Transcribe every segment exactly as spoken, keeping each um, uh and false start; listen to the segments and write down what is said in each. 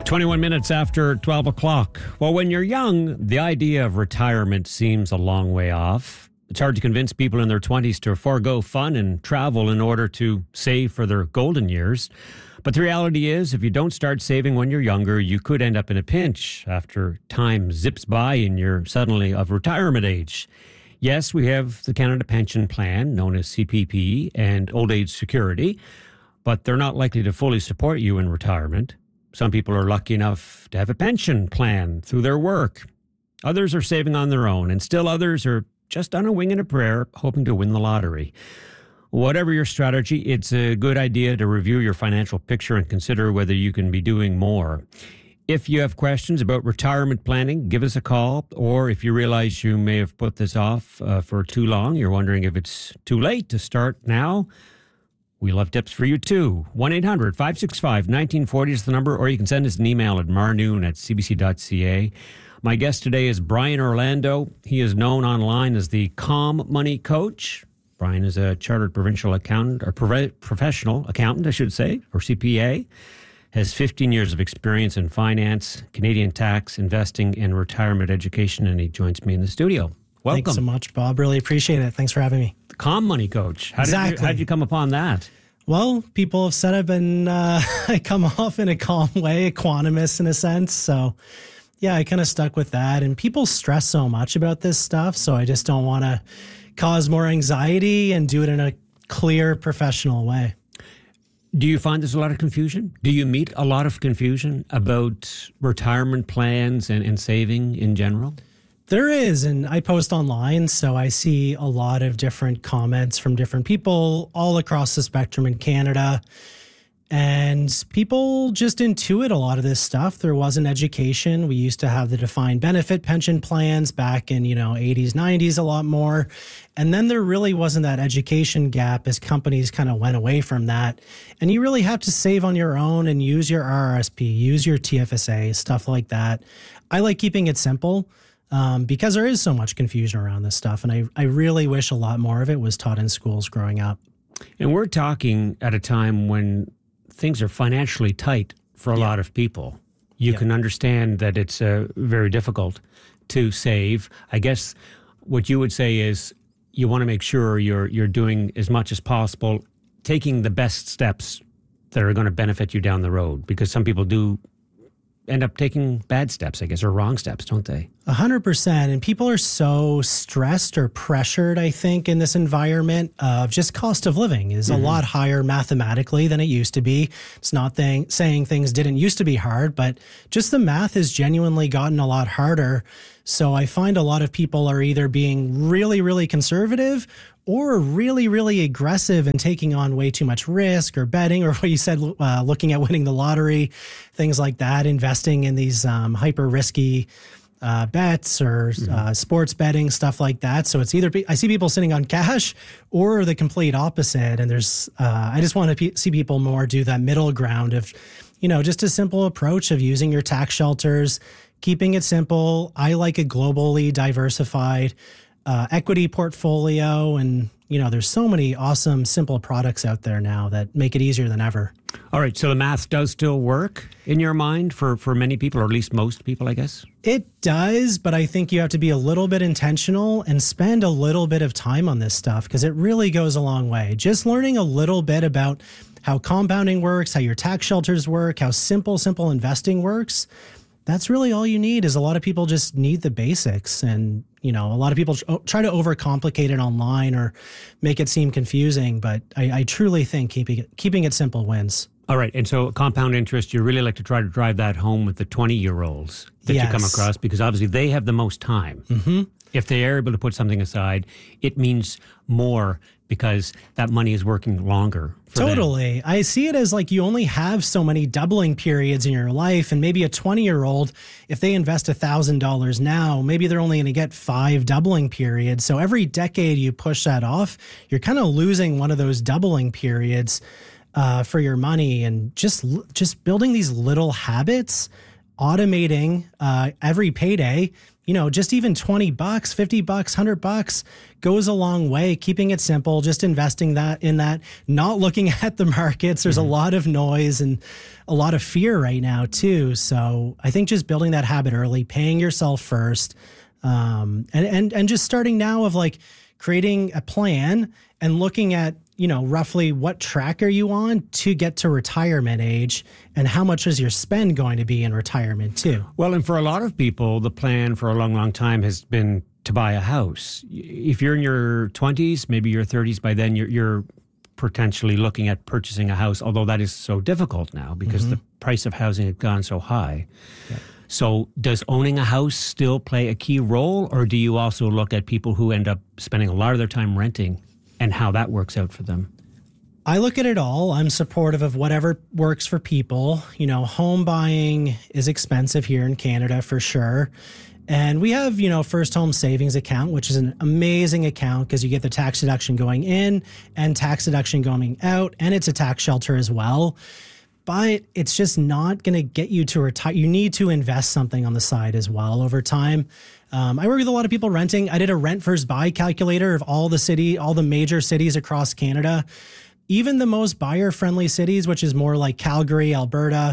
twenty-one minutes after twelve o'clock. Well, when you're young, the idea of retirement seems a long way off. It's hard to convince people in their twenties to forego fun and travel in order to save for their golden years. But the reality is, if you don't start saving when you're younger, you could end up in a pinch after time zips by and you're suddenly of retirement age. Yes, we have the Canada Pension Plan, known as C P P, and Old Age Security, but they're not likely to fully support you in retirement. Some people are lucky enough to have a pension plan through their work. Others are saving on their own, and still others are just on a wing and a prayer, hoping to win the lottery. Whatever your strategy, it's a good idea to review your financial picture and consider whether you can be doing more. If you have questions about retirement planning, give us a call. Or if you realize you may have put this off uh, for too long, you're wondering if it's too late to start now, we love tips for you too. one eight hundred five six five one nine four zero is the number, or you can send us an email at marnoon at c b c dot c a. My guest today is Brian Orlando. He is known online as the Calm Money Coach. Brian is a chartered provincial accountant, or prof- professional accountant, I should say, or C P A. Has fifteen years of experience in finance, Canadian tax, investing, and retirement education, and he joins me in the studio. Welcome. Thanks so much, Bob. Really appreciate it. Thanks for having me. The Calm Money Coach. How exactly. Did you, how did you come upon that? Well, people have said I've been, uh, I come off in a calm way, equanimous in a sense. So, yeah, I kind of stuck with that. And people stress so much about this stuff, so I just don't want to cause more anxiety and do it in a clear, professional way. Do you find there's a lot of confusion? Do you meet a lot of confusion about retirement plans and, and saving in general? There is, and I post online, so I see a lot of different comments from different people all across the spectrum in Canada. And people just intuit a lot of this stuff. There wasn't education. We used to have the defined benefit pension plans back in, you know, eighties, nineties, a lot more. And then there really wasn't that education gap as companies kind of went away from that. And you really have to save on your own and use your R R S P, use your T F S A, stuff like that. I like keeping it simple um, because there is so much confusion around this stuff. And I, I really wish a lot more of it was taught in schools growing up. And we're talking at a time when things are financially tight for a yeah. lot of people. You yeah. can understand that it's uh, very difficult to save. I guess what you would say is you want to make sure you're you're doing as much as possible, taking the best steps that are going to benefit you down the road, because some people do end up taking bad steps, I guess, or wrong steps, don't they? A hundred percent. And people are so stressed or pressured, I think, in this environment of just cost of living is mm-hmm. a lot higher mathematically than it used to be. It's not th- saying things didn't used to be hard, but just the math has genuinely gotten a lot harder. So I find a lot of people are either being really, really conservative or really, really aggressive and taking on way too much risk, or betting, or what you said, uh, looking at winning the lottery, things like that, investing in these um, hyper risky uh, bets or mm-hmm. uh, sports betting, stuff like that. So it's either, I see people sitting on cash or the complete opposite. And there's, uh, I just want to pe- see people more do that middle ground of, you know, just a simple approach of using your tax shelters, keeping it simple. I like a globally diversified Uh, equity portfolio, and you know, there's so many awesome, simple products out there now that make it easier than ever. All right, so the math does still work in your mind for, for many people, or at least most people, I guess? It does, but I think you have to be a little bit intentional and spend a little bit of time on this stuff, because it really goes a long way. Just learning a little bit about how compounding works, how your tax shelters work, how simple, simple investing works. That's really all you need. Is a lot of people just need the basics. And, you know, a lot of people try to overcomplicate it online or make it seem confusing. But I, I truly think keeping it, keeping it simple wins. All right. And so compound interest, you really like to try to drive that home with the twenty-year-olds that yes. you come across, because obviously they have the most time. Mm-hmm. If they are able to put something aside, it means more because that money is working longer for Totally. them. I see it as like you only have so many doubling periods in your life, and maybe a twenty-year-old, if they invest one thousand dollars now, maybe they're only going to get five doubling periods. So every decade you push that off, you're kind of losing one of those doubling periods uh, for your money. And just just building these little habits, automating uh, every payday, you know, just even twenty bucks, fifty bucks, one hundred bucks goes a long way. Keeping it simple, just investing that in that, not looking at the markets. There's mm-hmm. a lot of noise and a lot of fear right now too. So I think just building that habit early, paying yourself first, um, and, and, and just starting now of like creating a plan and looking at, you know, roughly what track are you on to get to retirement age, and how much is your spend going to be in retirement too? Well, and for a lot of people, the plan for a long, long time has been to buy a house. If you're in your twenties, maybe your thirties, by then you're, you're potentially looking at purchasing a house, although that is so difficult now because mm-hmm. the price of housing has gone so high. Yep. So does owning a house still play a key role, or do you also look at people who end up spending a lot of their time renting and how that works out for them? I look at it all. I'm supportive of whatever works for people. You know, home buying is expensive here in Canada for sure. And we have, you know, First Home Savings Account, which is an amazing account because you get the tax deduction going in and tax deduction going out, and it's a tax shelter as well. But it's just not going to get you to retire. You need to invest something on the side as well over time. Um, I work with a lot of people renting. I did a rent versus buy calculator of all the city, all the major cities across Canada, even the most buyer-friendly cities, which is more like Calgary, Alberta.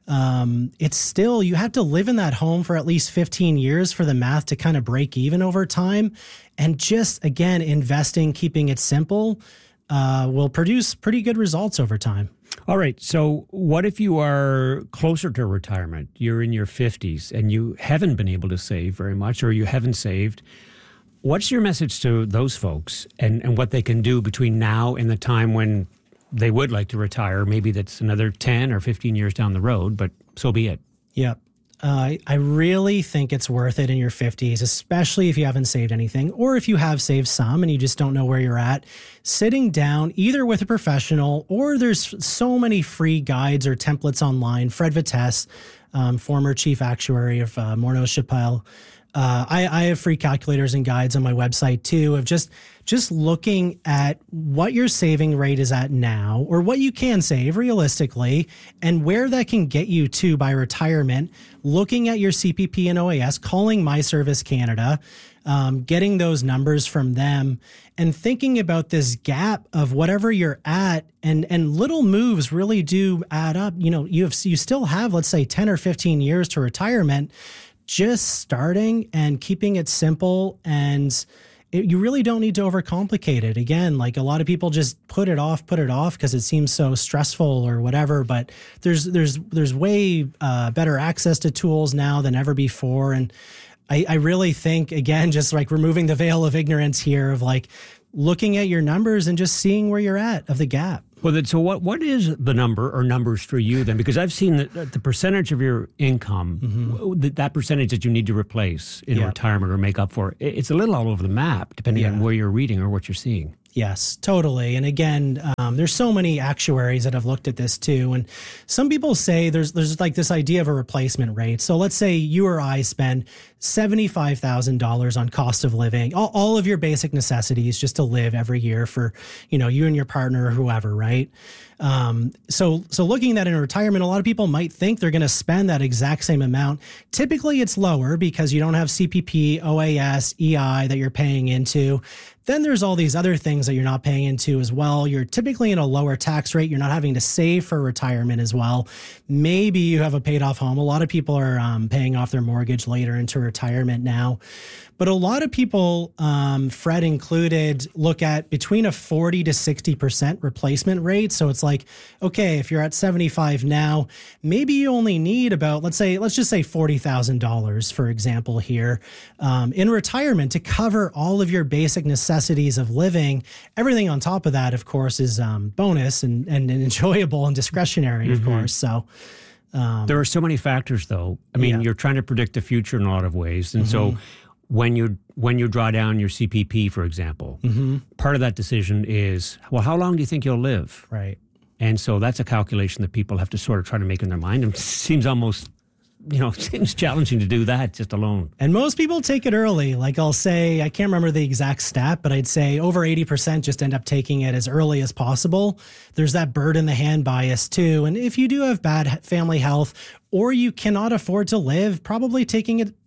Um, it's still, you have to live in that home for at least fifteen years for the math to kind of break even over time. And just, again, investing, keeping it simple, uh, will produce pretty good results over time. All right. So what if you are closer to retirement? You're in your fifties and you haven't been able to save very much, or you haven't saved. What's your message to those folks and, and what they can do between now and the time when they would like to retire? Maybe that's another ten or fifteen years down the road, but so be it. Yep. Uh, I really think it's worth it in your fifties, especially if you haven't saved anything, or if you have saved some and you just don't know where you're at. Sitting down either with a professional, or there's so many free guides or templates online. Fred Vitesse, um, former chief actuary of uh, Morneau Shepell. Uh, I, I have free calculators and guides on my website too, of just just looking at what your saving rate is at now, or what you can save realistically, and where that can get you to by retirement. Looking at your C P P and O A S, calling My Service Canada, um, getting those numbers from them, and thinking about this gap of whatever you're at, and and little moves really do add up. You know, you have you still have, let's say, ten or fifteen years to retirement. Just starting and keeping it simple, and it, you really don't need to overcomplicate it. Again, like a lot of people just put it off, put it off because it seems so stressful or whatever. But there's there's there's way uh, better access to tools now than ever before, and I, I really think, again, just like removing the veil of ignorance here of like looking at your numbers and just seeing where you're at of the gap. Well, then, so what, what is the number or numbers for you then? Because I've seen that the percentage of your income, mm-hmm. that, that percentage that you need to replace in yeah. retirement or make up for, it's a little all over the map depending yeah. on where you're reading or what you're seeing. Yes, totally. And again, um, there's so many actuaries that have looked at this too. And some people say there's there's like this idea of a replacement rate. So let's say you or I spend seventy-five thousand dollars on cost of living, all, all of your basic necessities just to live every year for, you know, you and your partner or whoever, right? Um, so, so looking at that in retirement, a lot of people might think they're going to spend that exact same amount. Typically it's lower because you don't have C P P, O A S, E I that you're paying into. Then there's all these other things that you're not paying into as well. You're typically in a lower tax rate. You're not having to save for retirement as well. Maybe you have a paid off home. A lot of people are um, paying off their mortgage later into retirement now. But a lot of people, um, Fred included, look at between a forty to sixty percent replacement rate. So it's like, okay, if you're at seventy-five now, maybe you only need about, let's say, let's just say forty thousand dollars, for example, here um, in retirement to cover all of your basic necessities of living. Everything on top of that, of course, is um, bonus and, and, and enjoyable and discretionary, mm-hmm. of course. So um, there are so many factors, though. I mean, yeah. you're trying to predict the future in a lot of ways. And mm-hmm. so when you when you draw down your C P P, for example, mm-hmm. part of that decision is, well, how long do you think you'll live? Right. And so that's a calculation that people have to sort of try to make in their mind. And it seems almost, you know, it seems challenging to do that just alone. And most people take it early. Like I'll say, I can't remember the exact stat, but I'd say over eighty percent just end up taking it as early as possible. There's that bird in the hand bias too. And if you do have bad family health, or you cannot afford to live, probably taking it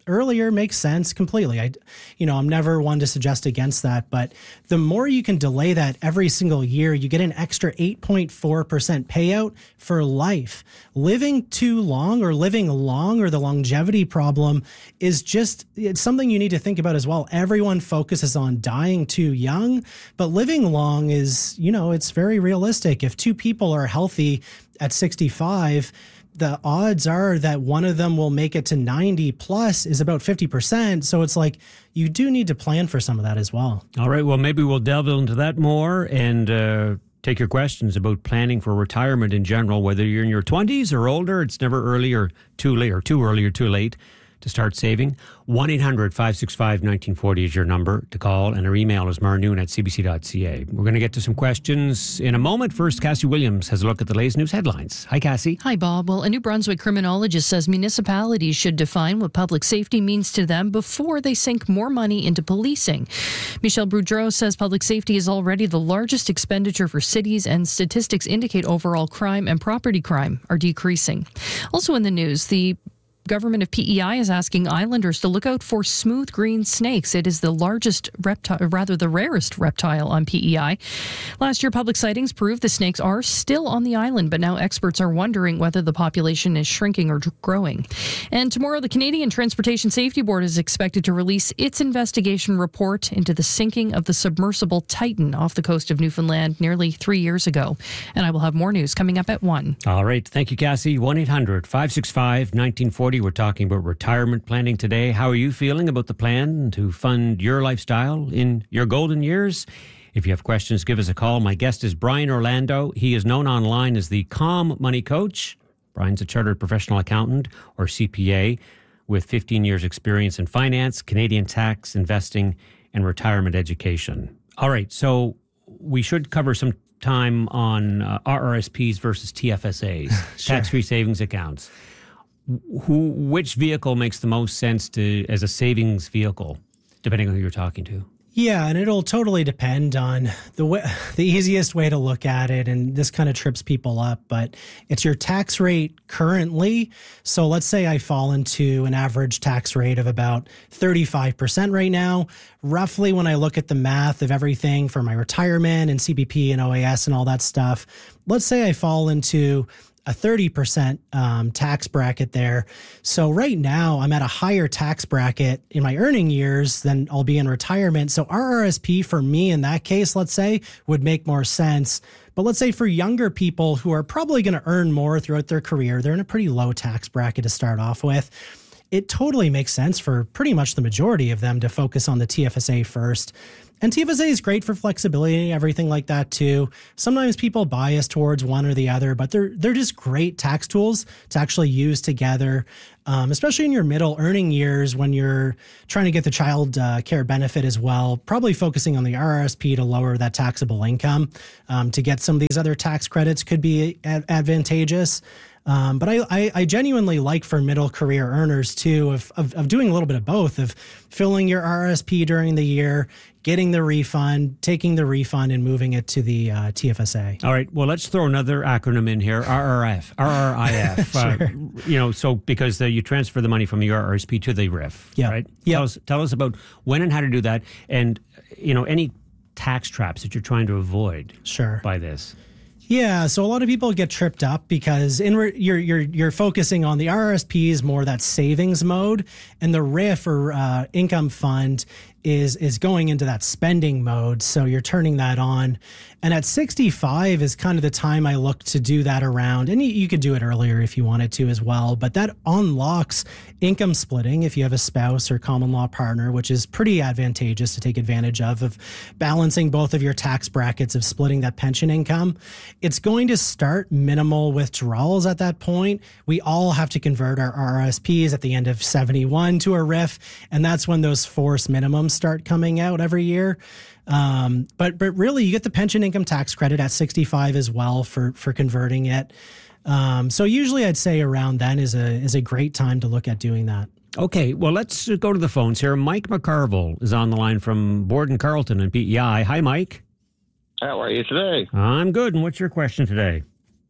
earlier makes sense completely. I, you know, I'm never one to suggest against that, but the more you can delay that every single year, you get an extra eight point four percent payout for life. Living too long or living long or the longevity problem is just, it's something you need to think about as well. Everyone focuses on dying too young, but living long is, you know, it's very realistic. If two people are healthy at sixty-five, the odds are that one of them will make it to ninety plus is about fifty percent. So it's like you do need to plan for some of that as well. All right. Well, maybe we'll delve into that more and uh, take your questions about planning for retirement in general, whether you're in your twenties or older. It's never early or too late or too early or too late to start saving. one eight hundred five six five nineteen forty is your number to call, and our email is marnoon at c b c dot c a. We're going to get to some questions in a moment. First, Cassie Williams has a look at the latest news headlines. Hi, Cassie. Hi, Bob. Well, a New Brunswick criminologist says municipalities should define what public safety means to them before they sink more money into policing. Michelle Boudreau says public safety is already the largest expenditure for cities, and statistics indicate overall crime and property crime are decreasing. Also in the news, the Government of P E I is asking islanders to look out for smooth green snakes. It is the largest reptile, rather the rarest reptile on P E I. Last year, public sightings proved the snakes are still on the island, but now experts are wondering whether the population is shrinking or growing. And tomorrow, the Canadian Transportation Safety Board is expected to release its investigation report into the sinking of the submersible Titan off the coast of Newfoundland nearly three years ago. And I will have more news coming up at one. All right. Thank you, Cassie. one eight hundred five six five nineteen forty. We're talking about retirement planning today. How are you feeling about the plan to fund your lifestyle in your golden years? If you have questions, give us a call. My guest is Brian Orlando. He is known online as the Calm Money Coach. Brian's a chartered professional accountant, or C P A, with fifteen years experience in finance, Canadian tax, investing, and retirement education. All right, so we should cover some time on uh, R R S Ps versus T F S As, Sure. tax-free savings accounts. Who, which vehicle makes the most sense to as a savings vehicle, depending on who you're talking to? Yeah, and it'll totally depend on the way, the easiest way to look at it, and this kind of trips people up, but it's your tax rate currently. So let's say I fall into an average tax rate of about thirty-five percent right now. Roughly, when I look at the math of everything for my retirement and C P P and O A S and all that stuff, let's say I fall into a thirty percent um, tax bracket there. So right now I'm at a higher tax bracket in my earning years than I'll be in retirement. So R R S P for me in that case, let's say, would make more sense. But let's say for younger people who are probably going to earn more throughout their career, they're in a pretty low tax bracket to start off with. It totally makes sense for pretty much the majority of them to focus on the T F S A first. And T F S A is great for flexibility, everything like that too. Sometimes people bias towards one or the other, but they're they're just great tax tools to actually use together, um, especially in your middle earning years when you're trying to get the child uh, care benefit as well. Probably focusing on the R R S P to lower that taxable income um, to get some of these other tax credits could be a- advantageous. Um, but I, I, I genuinely like for middle career earners too of, of of doing a little bit of both, of filling your R R S P during the year, getting the refund, taking the refund, and moving it to the uh, T F S A. All right. Well, let's throw another acronym in here: R R F, R R I F. Sure. uh, you know, so because uh, you transfer the money from the R R S P to the R I F, Yeah. right? Yeah. Tell us, tell us about when and how to do that, and you know, any tax traps that you're trying to avoid. Sure. By this. Yeah, so a lot of people get tripped up because in re- you're you're you're focusing on the R R S P is more that savings mode, and the R I F or uh, income fund is is going into that spending mode. So you're turning that on, and at sixty-five is kind of the time I look to do that around. And you, you could do it earlier if you wanted to as well, but that unlocks income splitting if you have a spouse or common law partner, which is pretty advantageous to take advantage of of balancing both of your tax brackets of splitting that pension income. It's going to start minimal withdrawals at that point. We all have to convert our R R S Ps at the end of seventy-one to a R I F, and that's when those forced minimums start coming out every year. Um, but but really, you get the pension income tax credit at sixty-five as well for for converting it. Um, so usually, I'd say around then is a is a great time to look at doing that. Okay, well, let's go to the phones here. Mike McCarville is on the line from Borden Carlton and P E I. Hi, Mike. How are you today? I'm good. And what's your question today?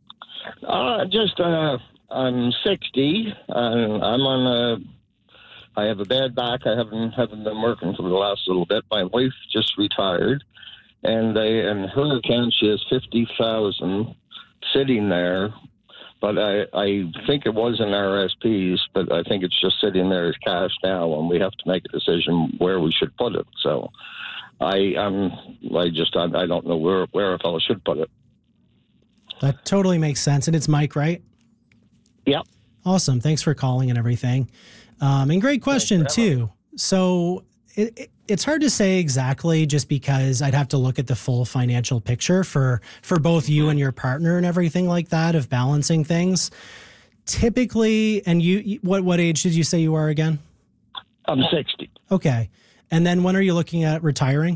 Uh, just, uh, I'm sixty. Uh, I'm on a I have a bad back. I haven't haven't been working for the last little bit. My wife just retired, and they in her account she has fifty thousand sitting there. But I, I think it was in R S Ps, but I think it's just sitting there as cash now, and we have to make a decision where we should put it. So I um I just I, I don't know where where a fellow should put it. That totally makes sense. And it's Mike, right? Yep. Awesome. Thanks for calling and everything. Um, and great question too. So it, it, it's hard to say exactly, just because I'd have to look at the full financial picture for, for both you and your partner and everything like that, of balancing things. Typically, and you, what, what age did you say you are again? I'm sixty. Okay. And then when are you looking at retiring?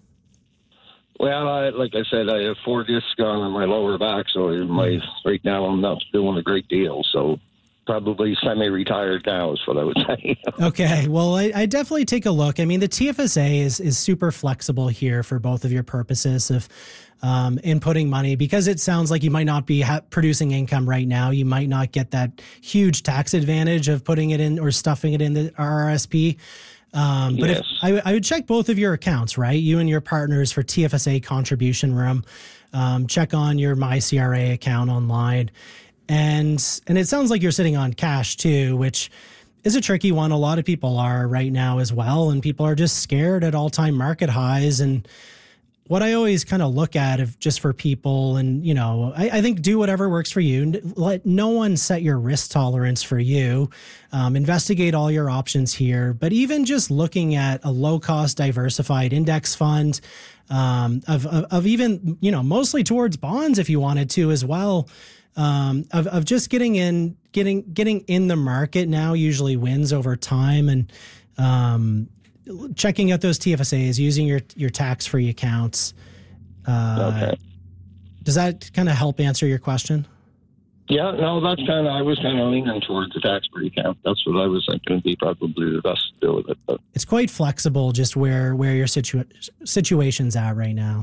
Well, I, like I said, I have four discs gone on my lower back, so my right now I'm not doing a great deal. So probably semi-retired now is what I would say. Okay, well, I, I definitely take a look. I mean, the T F S A is is super flexible here for both of your purposes of um, inputting money, because it sounds like you might not be ha- producing income right now. You might not get that huge tax advantage of putting it in or stuffing it in the R R S P. Um, but yes. if I, I would check both of your accounts, right? You and your partners for T F S A contribution room. Um, check on your My C R A account online. And, and it sounds like you're sitting on cash too, which is a tricky one. A lot of people are right now as well. And people are just scared at all time market highs. And what I always kind of look at, if just for people, and, you know, I, I think do whatever works for you. Let no one set your risk tolerance for you. Um, investigate all your options here. But even just looking at a low cost diversified index fund, um, of, of, of even, you know, mostly towards bonds if you wanted to as well, um, of, of just getting in, getting, getting in the market now usually wins over time. And, um, checking out those T F S As, using your, your tax-free accounts. Uh, okay. Does that kind of help answer your question? Yeah, no, that's kind of, I was kind of leaning towards the tax-free account. That's what I was thinking would be probably the best to do with it. But it's quite flexible, just where, where your situa- situation's at right now.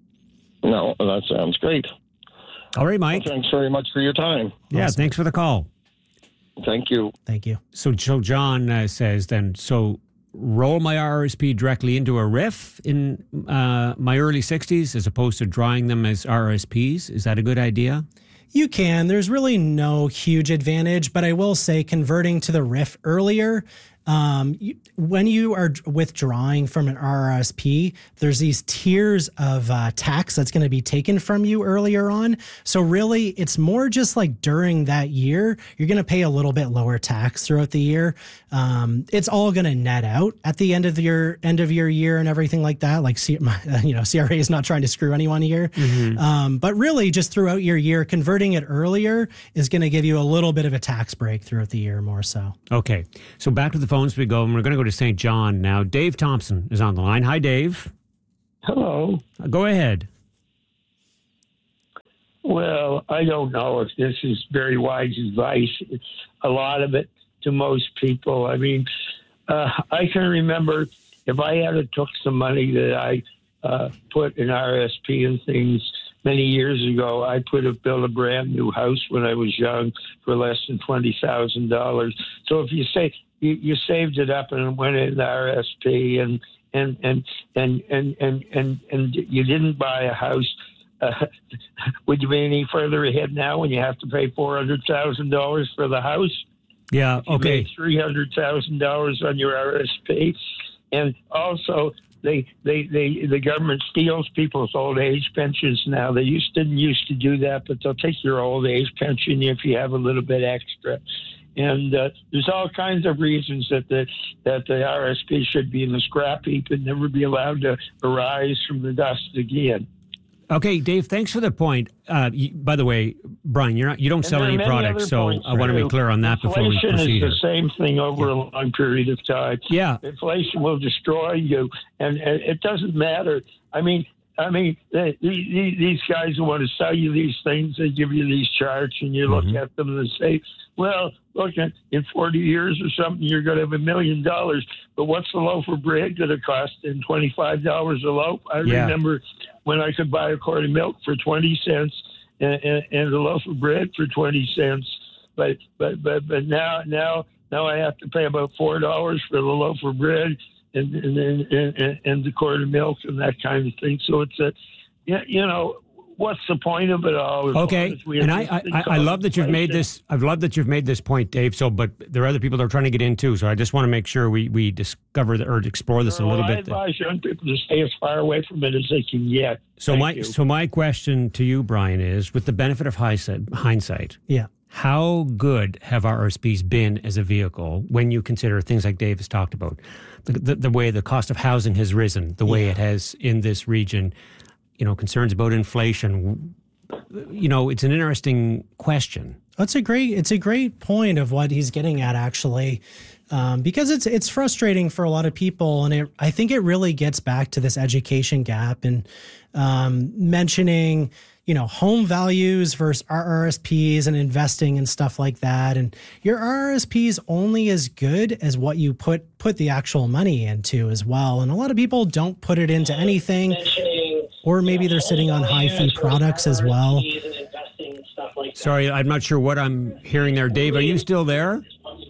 No, that sounds great. All right, Mike. Well, thanks very much for your time. Yeah, awesome. Thanks for the call. Thank you. Thank you. So, so John uh, says then, so roll my R R S P directly into a R I F in uh, my early sixties as opposed to drawing them as R R S Ps. Is that a good idea? You can. There's really no huge advantage, but I will say converting to the R I F earlier, um, you, when you are withdrawing from an R R S P, there's these tiers of uh, tax that's going to be taken from you earlier on. So really, it's more just like during that year, you're going to pay a little bit lower tax throughout the year. Um, it's all going to net out at the end of your end of your year and everything like that. Like, C, you know, C R A is not trying to screw anyone here, mm-hmm. um, but really just throughout your year, converting it earlier is going to give you a little bit of a tax break throughout the year more so. Okay, so back to the phones we go, and we're going to go to Saint John now. Dave Thompson is on the line. Hi, Dave. Hello. Uh, go ahead. Well, I don't know if this is very wise advice. It's a lot of it to most people. I mean, uh, I can remember if I had took some money that I uh, put in R S P and things many years ago, I could have built a brand new house when I was young for less than twenty thousand dollars. So if you say you, you saved it up and went in R S P and and and and and and and, and you didn't buy a house, uh, would you be any further ahead now when you have to pay four hundred thousand dollars for the house? Yeah, okay. You made three hundred thousand dollars on your R S P, and also they, they, they, the government steals people's old age pensions now. They used didn't used to do that, but they'll take your old age pension if you have a little bit extra. And uh, there's all kinds of reasons that the that the R S P should be in the scrap heap and never be allowed to arise from the dust again. Okay, Dave, thanks for the point. Uh, you, by the way, Brian, you're not you don't and sell any products, so I want to be clear on that before we proceed. Inflation is the same thing over yeah. a long period of time. Yeah, inflation will destroy you, and, and it doesn't matter. I mean, I mean, they, they, these guys who want to sell you these things, they give you these charts, and you look mm-hmm. at them and say, well, look, in forty years or something, you're going to have a million dollars. But what's a loaf of bread going to cost in twenty-five dollars a loaf? I yeah. remember when I could buy a quart of milk for twenty cents and, and, and a loaf of bread for twenty cents. But but but but now now now I have to pay about four dollars for the loaf of bread and and, and, and and the quart of milk and that kind of thing. So it's a, you know, what's the point of it all? Okay, and I, I, I love that you've made this. I've loved that you've made this point, Dave. So, but there are other people that are trying to get in too. So I just want to make sure we we discover the, or explore this well, a little I bit. advise young people to stay as far away from it as they can get. So Thank my you. so my question to you, Brian, is with the benefit of hindsight, Yeah. how good have R R S Ps been as a vehicle when you consider things like Dave has talked about, the the, the way the cost of housing has risen, the way Yeah. it has in this region, you know, concerns about inflation. You know, it's an interesting question. That's a great. It's a great point of what he's getting at, actually, um, because it's it's frustrating for a lot of people, and it, I think it really gets back to this education gap and um, mentioning, you know, home values versus R R S Ps and investing and stuff like that. And your R R S P is only as good as what you put put the actual money into as well. And a lot of people don't put it into anything, or maybe they're sitting on high fee products as well. Sorry, I'm not sure what I'm hearing there. Dave, are you still there?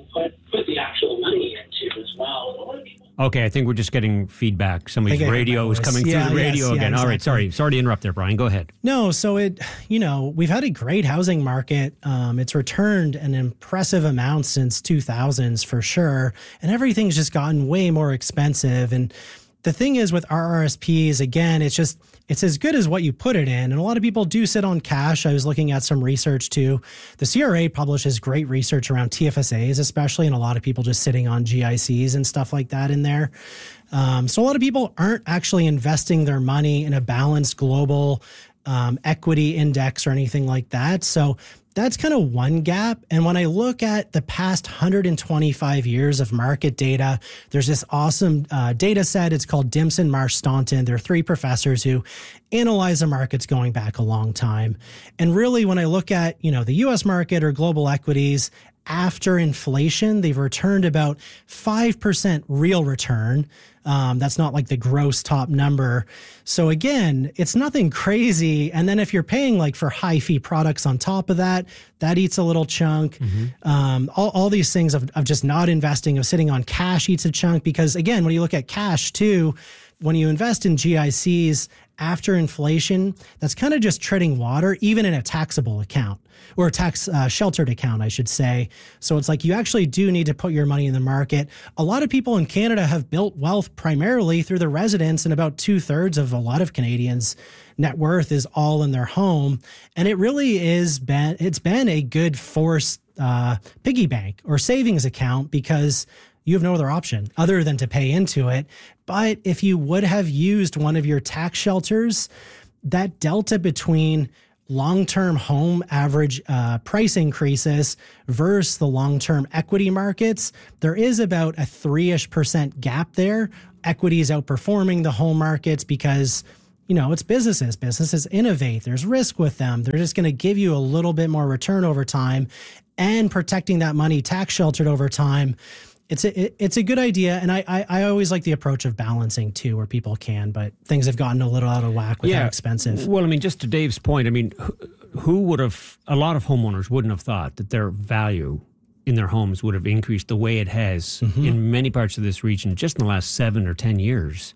Put the actual money into as well. Okay, I think we're just getting feedback. Somebody's I radio get is my coming voice. through Yeah, the radio yes, yeah, again. All right, exactly. sorry. Sorry to interrupt there, Brian. Go ahead. No, so it, you know, we've had a great housing market. Um, it's returned an impressive amount since two thousands for sure. And everything's just gotten way more expensive. And the thing is with R R S Ps, again, it's just, it's as good as what you put it in. And a lot of people do sit on cash. I was looking at some research too. The C R A publishes great research around T F S As, especially, and a lot of people just sitting on G I Cs and stuff like that in there. Um, so a lot of people aren't actually investing their money in a balanced global um, equity index or anything like that. So that's kind of one gap. And when I look at the past one hundred twenty-five years of market data, there's this awesome uh, data set. It's called Dimson, Marsh, Staunton. They're three professors who analyze the markets going back a long time. And really, when I look at, you know, the U S market or global equities, after inflation, they've returned about five percent real return. Um, that's not like the gross top number. So again, it's nothing crazy. And then if you're paying like for high fee products on top of that, that eats a little chunk. Mm-hmm. Um, all, all these things of, of just not investing, of sitting on cash eats a chunk. Because again, when you look at cash too, when you invest in G I Cs after inflation, that's kind of just treading water, even in a taxable account or a tax uh, sheltered account, I should say. So it's like you actually do need to put your money in the market. A lot of people in Canada have built wealth primarily through their residence, and about two thirds of a lot of Canadians' net worth is all in their home. And it really is been, it's been a good forced uh, piggy bank or savings account because you have no other option other than to pay into it. But if you would have used one of your tax shelters, that delta between long-term home average uh, price increases versus the long-term equity markets, there is about a three-ish percent gap there. Equity is outperforming the home markets because, you know, it's businesses. Businesses innovate. There's risk with them. They're just going to give you a little bit more return over time, and protecting that money tax sheltered over time. It's a, it's a good idea. And I, I, I always like the approach of balancing too, where people can, but things have gotten a little out of whack with Yeah. how expensive. Well, I mean, just to Dave's point, I mean, who, who would have, a lot of homeowners wouldn't have thought that their value in their homes would have increased the way it has Mm-hmm. in many parts of this region just in the last seven or ten years.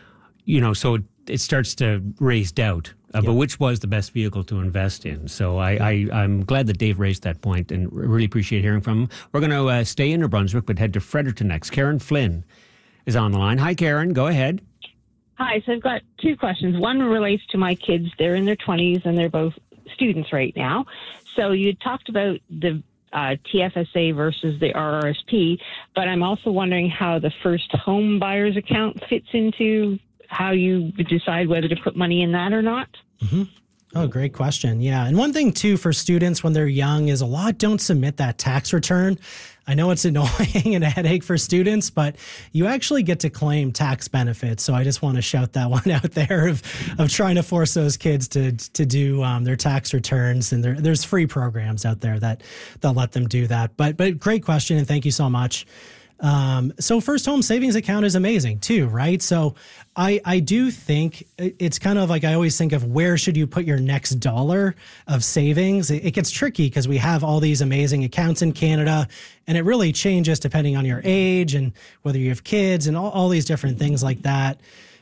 You know, so it, it starts to raise doubt about Yeah. which was the best vehicle to invest in. So I, I, I'm glad that Dave raised that point and really appreciate hearing from him. We're going to uh, stay in New Brunswick, but head to Fredericton next. Karen Flynn is on the line. Hi, Karen. Go ahead. Hi, so I've got two questions. One relates to my kids. They're in their twenties and they're both students right now. So you talked about the uh, T F S A versus the R R S P, but I'm also wondering how the first home buyer's account fits into how you decide whether to put money in that or not. Mm-hmm. Oh, great question. Yeah. And one thing too for students when they're young is a lot don't submit that tax return. I know it's annoying and a headache for students, but you actually get to claim tax benefits. So I just want to shout that one out there of, of trying to force those kids to to do um, their tax returns. And there, there's free programs out there that that let them do that. But but great question, and thank you so much. Um, so first home savings account is amazing too, right? So I, I do think it's kind of like, I always think of where should you put your next dollar of savings? It, it gets tricky because we have all these amazing accounts in Canada, and it really changes depending on your age and whether you have kids and all, all these different things like that.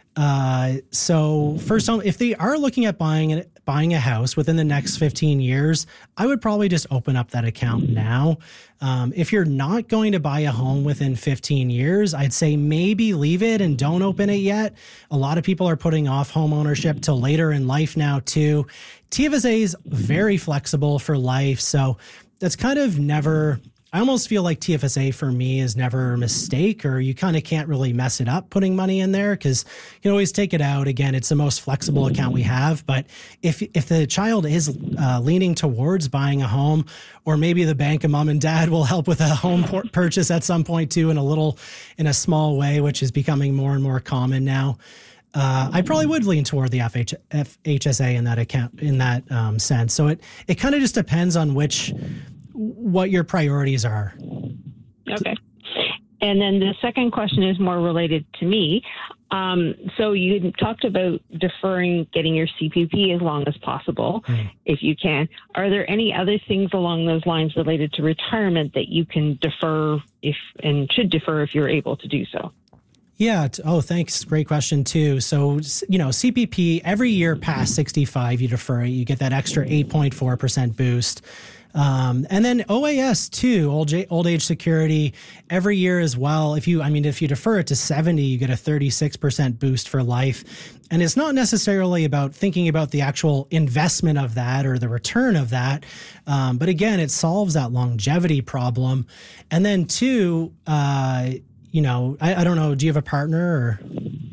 Uh, so first home, if they are looking at buying buying a house within the next fifteen years, I would probably just open up that account now. Um, if you're not going to buy a home within fifteen years, I'd say maybe leave it and don't open it yet. A lot of people are putting off home ownership till later in life now too. T F S A is very flexible for life. So that's kind of never, I almost feel like T F S A for me is never a mistake, or you kind of can't really mess it up putting money in there because you can always take it out. Again, it's the most flexible account we have. But if if the child is uh, leaning towards buying a home, or maybe the bank and mom and dad will help with a home por- purchase at some point too, in a little, in a small way, which is becoming more and more common now. Uh, I probably would lean toward the F H, F H S A in that account, in that um, sense. So it it kind of just depends on which. What your priorities are. Okay. And then the second question is more related to me. Um, so you talked about deferring getting your C P P as long as possible, mm. if you can. Are there any other things along those lines related to retirement that you can defer if and should defer if you're able to do so? Yeah. Oh, thanks. Great question too. So, you know, C P P, every year past sixty-five, you defer it. You get that extra eight point four percent boost. Um, and then O A S too, old, old age security, every year as well. If you, I mean, if you defer it to seventy, you get a thirty-six percent boost for life. And it's not necessarily about thinking about the actual investment of that or the return of that. Um, but again, it solves that longevity problem. And then two, uh, you know, I, I don't know, do you have a partner or?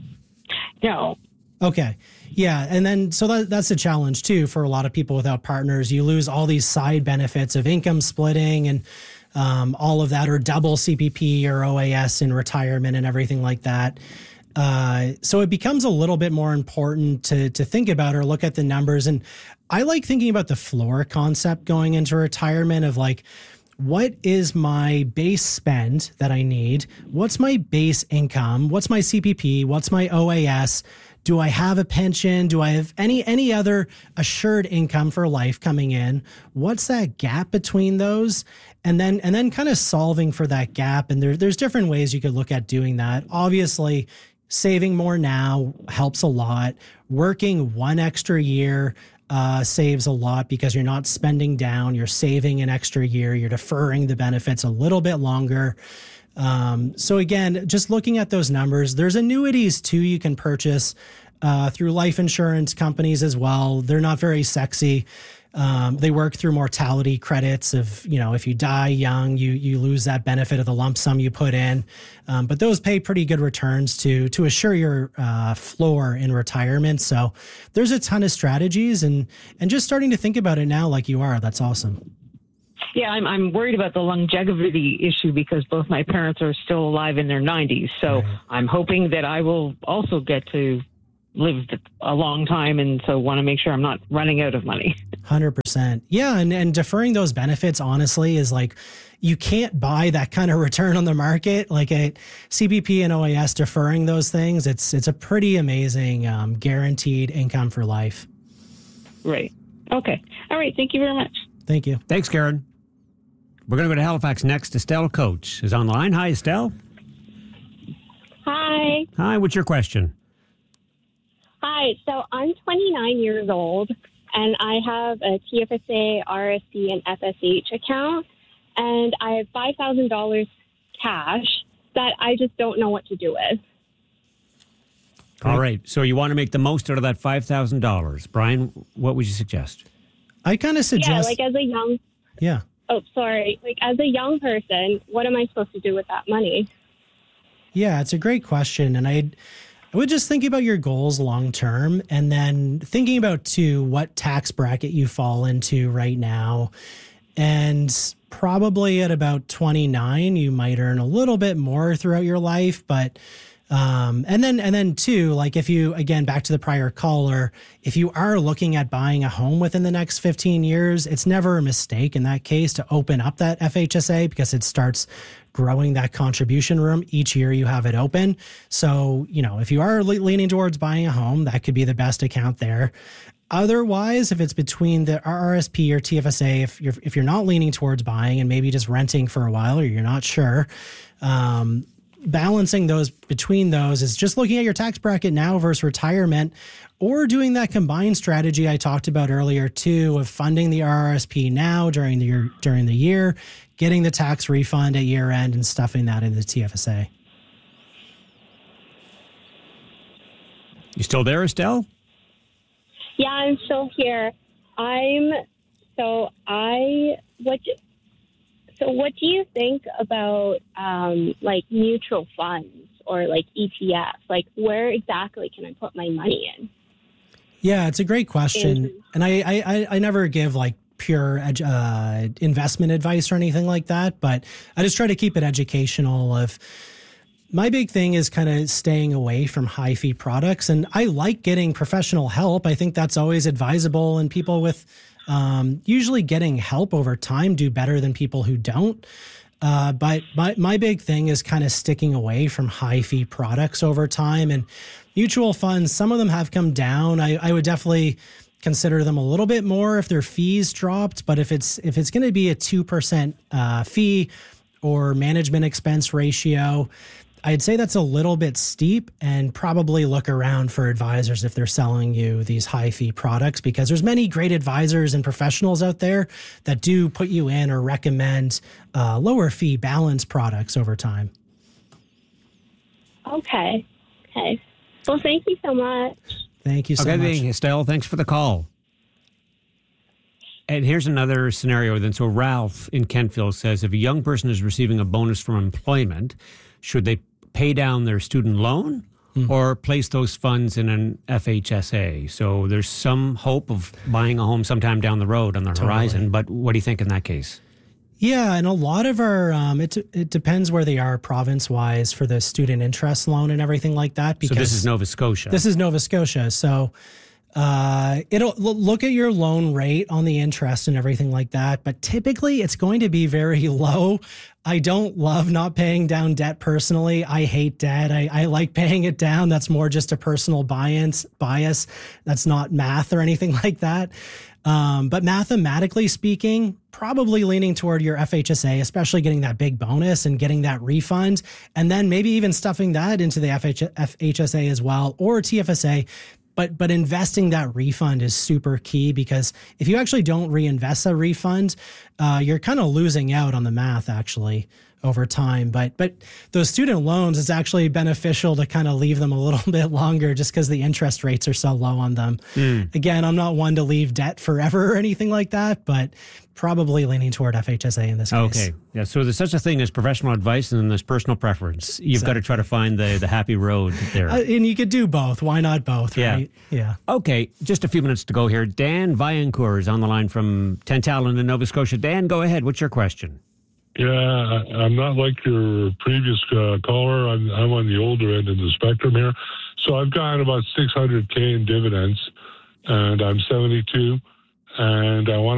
No. Okay. Yeah. And then, so that, that's a challenge too, for a lot of people without partners. You lose all these side benefits of income splitting and um, all of that, or double C P P or O A S in retirement and everything like that. Uh, so it becomes a little bit more important to, to think about or look at the numbers. And I like thinking about the floor concept going into retirement of like, what is my base spend that I need? What's my base income? What's my C P P? What's my O A S? Do I have a pension? Do I have any any other assured income for life coming in? What's that gap between those? And then and then kind of solving for that gap. And there, there's different ways you could look at doing that. Obviously, saving more now helps a lot. Working one extra year uh, saves a lot because you're not spending down. You're saving an extra year. You're deferring the benefits a little bit longer. Um, so again, just looking at those numbers, there's annuities too you can purchase uh, through life insurance companies as well. They're not very sexy. Um, they work through mortality credits of, you know, if you die young, you you lose that benefit of the lump sum you put in. Um, but those pay pretty good returns to to assure your uh, floor in retirement. So there's a ton of strategies, and and just starting to think about it now like you are. That's awesome. Yeah, I'm I'm worried about the longevity issue because both my parents are still alive in their nineties. So right. I'm hoping that I will also get to live a long time, and so want to make sure I'm not running out of money. one hundred percent. Yeah, and, and deferring those benefits, honestly, is like you can't buy that kind of return on the market. Like a C P P and O A S, deferring those things, it's it's a pretty amazing um, guaranteed income for life. Right. Okay. All right. Thank you very much. Thank you. Thanks, Karen. We're going to go to Halifax next. Estelle Coach is on the line. Hi, Estelle. Hi. Hi, what's your question? Hi. So I'm twenty-nine years old, and I have a T F S A, R S P, and F S H account, and I have five thousand dollars cash that I just don't know what to do with. All right. So you want to make the most out of that five thousand dollars. Brian, what would you suggest? I kind of suggest... Yeah, like as a young... Yeah. Oh, sorry. Like as a young person, what am I supposed to do with that money? Yeah, it's a great question. And I'd, I would just think about your goals long term, and then thinking about, too, what tax bracket you fall into right now. And probably at about twenty-nine, you might earn a little bit more throughout your life. But Um, and then, and then two, like if you, again, back to the prior caller, if you are looking at buying a home within the next fifteen years, it's never a mistake in that case to open up that F H S A because it starts growing that contribution room each year you have it open. So, you know, if you are le- leaning towards buying a home, that could be the best account there. Otherwise, if it's between the R R S P or T F S A, if you're, if you're not leaning towards buying and maybe just renting for a while or you're not sure, um, balancing those between those is just looking at your tax bracket now versus retirement, or doing that combined strategy I talked about earlier too, of funding the R R S P now during the year, during the year, getting the tax refund at year end and stuffing that into the T F S A. You still there, Estelle? Yeah, I'm still here. I'm so I what so what do you think about um, like mutual funds or like E T Fs? Like, where exactly can I put my money in? Yeah, it's a great question, and, and I, I I never give like pure uh, investment advice or anything like that, but I just try to keep it educational. Of my big thing is kind of staying away from high fee products. And I like getting professional help. I think that's always advisable. And people with um, usually getting help over time do better than people who don't. Uh, but my, my big thing is kind of sticking away from high fee products over time. And mutual funds, some of them have come down. I, I would definitely consider them a little bit more if their fees dropped. But if it's if it's going to be a two percent uh, fee or management expense ratio, I'd say that's a little bit steep, and probably look around for advisors if they're selling you these high fee products, because there's many great advisors and professionals out there that do put you in or recommend uh, lower fee balanced products over time. Okay. Okay. Well, thank you so much. Thank you so okay, much. Okay, Estelle, thanks for the call. And here's another scenario then. So Ralph in Kentville says, if a young person is receiving a bonus from employment, should they pay down their student loan mm. or place those funds in an F H S A? So there's some hope of buying a home sometime down the road on the Totally. horizon. But what do you think in that case? Yeah, and a lot of our, um, it, it depends where they are province-wise for the student interest loan and everything like that. So this is Nova Scotia. This is Nova Scotia. So uh, it'll look at your loan rate on the interest and everything like that. But typically it's going to be very low. I don't love not paying down debt personally. I hate debt. I, I like paying it down. That's more just a personal bias. bias. That's not math or anything like that. Um, but mathematically speaking, probably leaning toward your F H S A, especially getting that big bonus and getting that refund, and then maybe even stuffing that into the F H S A as well, or T F S A. But but investing that refund is super key, because if you actually don't reinvest that refund, uh, you're kind of losing out on the math actually over time. But but those student loans, it's actually beneficial to kind of leave them a little bit longer, just because the interest rates are so low on them. Mm. Again, I'm not one to leave debt forever or anything like that, but probably leaning toward F H S A in this case. Okay. Yeah. So there's such a thing as professional advice, and then there's personal preference. You've exactly. got to try to find the, the happy road there. Uh, and you could do both. Why not both? Yeah. Right? Yeah. Okay. Just a few minutes to go here. Dan Viancourt is on the line from Tantallon in Nova Scotia. Dan, go ahead. What's your question? Yeah, I'm not like your previous uh, caller. I'm, I'm on the older end of the spectrum here. So I've got about six hundred K in dividends, and I'm seventy-two, and I want to